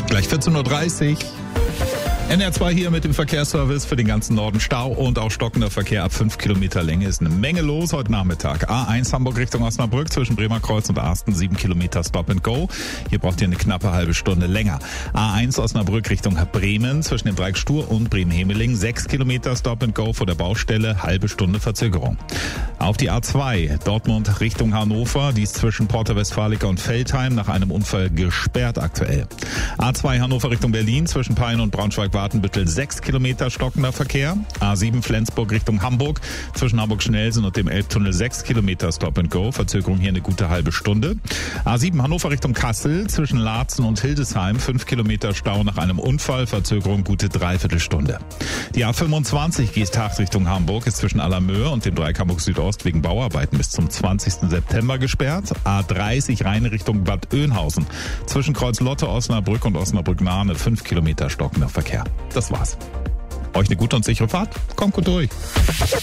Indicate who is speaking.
Speaker 1: Gleich 14.30 Uhr. NR2 hier mit dem Verkehrsservice für den ganzen Norden. Stau und auch stockender Verkehr ab 5 Kilometer Länge. Ist eine Menge los heute Nachmittag. A1 Hamburg Richtung Osnabrück zwischen Bremerkreuz und Asten 7 Kilometer Stop and Go. Hier braucht ihr eine knappe halbe Stunde länger. A1 Osnabrück Richtung Bremen zwischen dem Dreieck Stur und Bremen-Hemeling 6 Kilometer Stop and Go vor der Baustelle, halbe Stunde Verzögerung. Auf die A2 Dortmund Richtung Hannover, die ist zwischen Porta Westfalica und Veltheim nach einem Unfall gesperrt aktuell. A2 Hannover Richtung Berlin zwischen Peine und Braunschweig-Watenbüttel 6 Kilometer stockender Verkehr. A7 Flensburg Richtung Hamburg zwischen Hamburg-Schnellsen und dem Elbtunnel 6 Kilometer Stop and Go. Verzögerung hier eine gute halbe Stunde. A7 Hannover Richtung Kassel zwischen Laatzen und Hildesheim 5 Kilometer Stau nach einem Unfall. Verzögerung gute Dreiviertelstunde. Die A25 Geesthacht Richtung Hamburg ist zwischen Allermöhe und dem Dreieck Hamburg Südost wegen Bauarbeiten bis zum 20. September gesperrt. A30 Rheine Richtung Bad Oeynhausen zwischen Kreuz-Lotte, Osnabrück und Osnabrück-Mahne 5 Kilometer stockender Verkehr. Das war's. Euch eine gute und sichere Fahrt. Kommt gut durch.